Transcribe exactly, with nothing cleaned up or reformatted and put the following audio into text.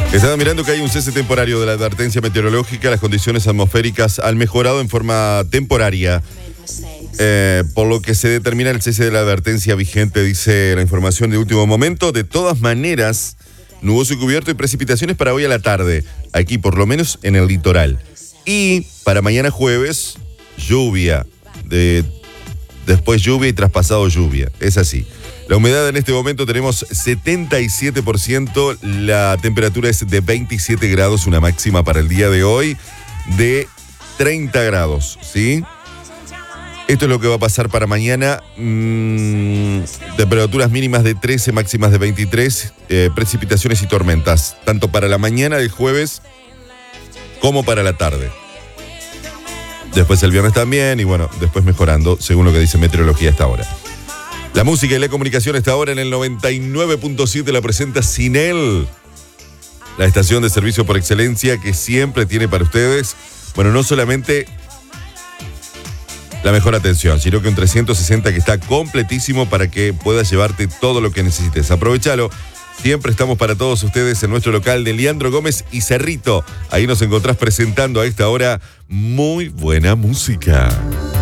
Estaba mirando que hay un cese temporario de la advertencia meteorológica. Las condiciones atmosféricas han mejorado en forma temporaria, eh, por lo que se determina el cese de la advertencia vigente, dice la información de último momento. De todas maneras, nuboso y cubierto y precipitaciones para hoy a la tarde, aquí por lo menos en el litoral. Y para mañana jueves, lluvia, de, después lluvia y traspasado lluvia, es así. La humedad en este momento tenemos setenta y siete por ciento, la temperatura es de veintisiete grados, una máxima para el día de hoy de treinta grados, ¿sí? Esto es lo que va a pasar para mañana, mm, temperaturas mínimas de trece, máximas de veintitrés, eh, precipitaciones y tormentas, tanto para la mañana del jueves como para la tarde. Después el viernes también y bueno, después mejorando, según lo que dice meteorología hasta ahora. La música y la comunicación está ahora en el noventa y nueve punto siete, la presenta Cinel, la estación de servicio por excelencia que siempre tiene para ustedes, bueno, no solamente la mejor atención, sino que un trescientos sesenta que está completísimo para que puedas llevarte todo lo que necesites. Aprovechalo, siempre estamos para todos ustedes en nuestro local de Leandro Gómez y Cerrito. Ahí nos encontrás presentando a esta hora muy buena música.